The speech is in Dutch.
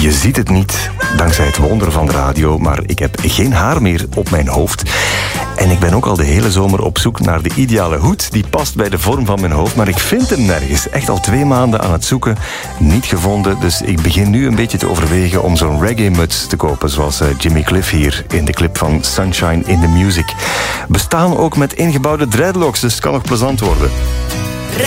Je ziet het niet, dankzij het wonder van de radio, maar ik heb geen haar meer op mijn hoofd. En ik ben ook al de hele zomer op zoek naar de ideale hoed die past bij de vorm van mijn hoofd, maar ik vind hem nergens. Echt al 2 maanden aan het zoeken, niet gevonden. Dus ik begin nu een beetje te overwegen om zo'n reggae-muts te kopen, zoals Jimmy Cliff hier in de clip van Sunshine in the Music. Bestaan ook met ingebouwde dreadlocks, dus het kan nog plezant worden.